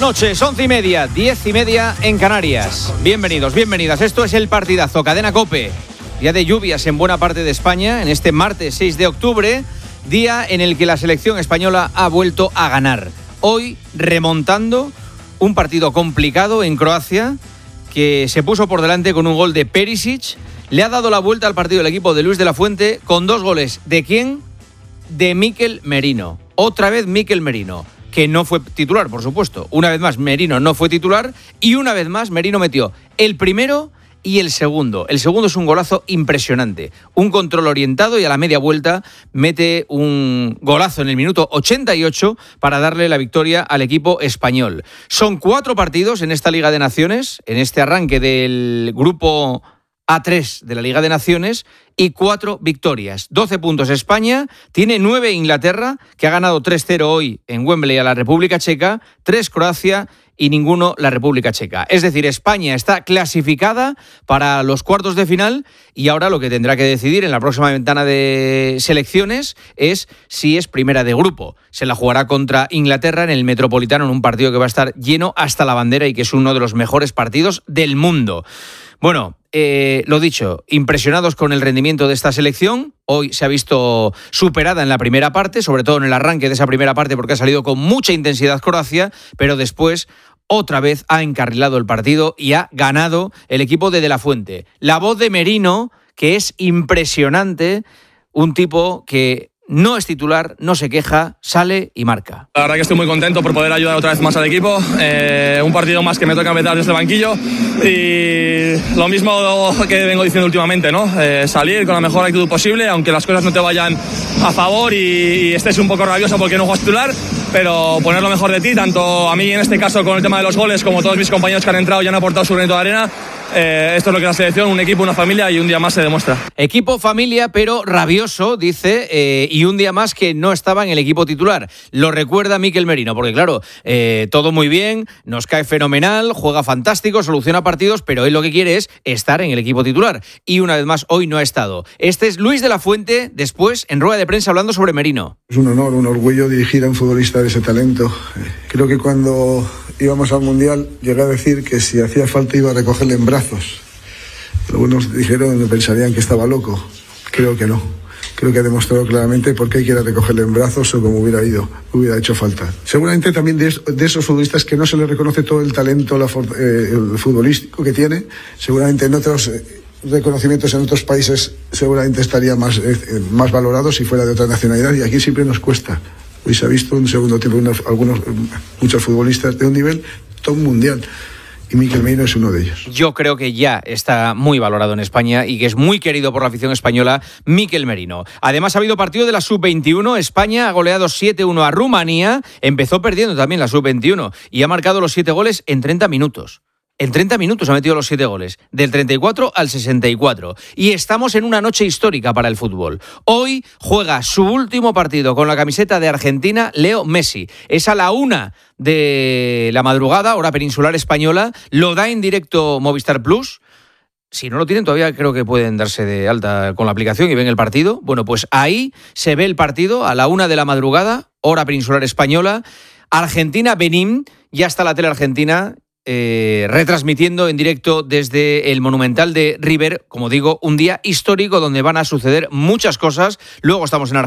noches, 11:30, 10:30 en Canarias. Bienvenidos, bienvenidas. Esto es El Partidazo, Cadena COPE. Día de lluvias en buena parte de España, en este martes 6 de octubre, día en el que la selección española ha vuelto a ganar. Hoy remontando un partido complicado en Croacia, que se puso por delante con un gol de Perisic. Le ha dado la vuelta al partido el equipo de Luis de la Fuente con 2 goles. ¿De quién? De Mikel Merino. Otra vez Mikel Merino, que no fue titular, por supuesto. Una vez más, Merino no fue titular y una vez más, Merino metió el primero y el segundo. El segundo es un golazo impresionante. Un control orientado y a la media vuelta mete un golazo en el minuto 88 para darle la victoria al equipo español. Son 4 partidos en esta Liga de Naciones, en este arranque del grupo A3 de la Liga de Naciones, y 4 victorias. 12 puntos España, tiene 9 Inglaterra, que ha ganado 3-0 hoy en Wembley a la República Checa, 3 Croacia y ninguno la República Checa. Es decir, España está clasificada para los cuartos de final y ahora lo que tendrá que decidir en la próxima ventana de selecciones es si es primera de grupo. Se la jugará contra Inglaterra en el Metropolitano, en un partido que va a estar lleno hasta la bandera y que es uno de los mejores partidos del mundo. Bueno, lo dicho, impresionados con el rendimiento de esta selección. Hoy se ha visto superada en la primera parte, sobre todo en el arranque de esa primera parte, porque ha salido con mucha intensidad Croacia, pero después otra vez ha encarrilado el partido y ha ganado el equipo de la Fuente. La voz de Merino, que es impresionante, un tipo que no es titular, no se queja, sale y marca. La verdad que estoy muy contento por poder ayudar otra vez más al equipo. Un partido más que me toca empezar desde el banquillo y lo mismo que vengo diciendo últimamente, ¿no? Salir con la mejor actitud posible, aunque las cosas no te vayan a favor y estés un poco rabioso porque no juegas titular, pero poner lo mejor de ti, tanto a mí en este caso con el tema de los goles como todos mis compañeros que han entrado y han aportado su granito de arena. Esto es lo que es la selección, un equipo, una familia, y un día más se demuestra. Equipo, familia, pero rabioso, dice, y un día más que no estaba en el equipo titular. Lo recuerda Mikel Merino, porque claro, todo muy bien, nos cae fenomenal, juega fantástico, soluciona partidos, pero él lo que quiere es estar en el equipo titular. Y una vez más, hoy no ha estado. Este es Luis de la Fuente, después, en rueda de prensa, hablando sobre Merino. Es un honor, un orgullo dirigir a un futbolista de ese talento. Creo que cuando íbamos al Mundial llegué a decir que si hacía falta iba a recogerle en brazos. Algunos dijeron, pensarían que estaba loco. Creo que no. Creo que ha demostrado claramente por qué quiere recogerle en brazos o como hubiera hecho falta. Seguramente también de esos futbolistas que no se les reconoce todo el talento el futbolístico que tiene, seguramente en otros reconocimientos en otros países seguramente estaría más valorado si fuera de otra nacionalidad, y aquí siempre nos cuesta. Hoy se ha visto en un segundo tiempo muchos futbolistas de un nivel top mundial. Y Mikel Merino es uno de ellos. Yo creo que ya está muy valorado en España y que es muy querido por la afición española, Mikel Merino. Además, ha habido partido de la Sub-21. España ha goleado 7-1 a Rumanía. Empezó perdiendo también la Sub-21 y ha marcado los 7 goles en 30 minutos. En 30 minutos ha metido los 7 goles, del 34 al 64. Y estamos en una noche histórica para el fútbol. Hoy juega su último partido con la camiseta de Argentina, Leo Messi. Es a la 1 de la madrugada, hora peninsular española. Lo da en directo Movistar Plus. Si no lo tienen todavía, creo que pueden darse de alta con la aplicación y ven el partido. Bueno, pues ahí se ve el partido a la 1 de la madrugada, hora peninsular española. Argentina-Benín, ya está la tele argentina retransmitiendo en directo desde el Monumental de River. Como digo, un día histórico donde van a suceder muchas cosas. Luego estamos en Argentina.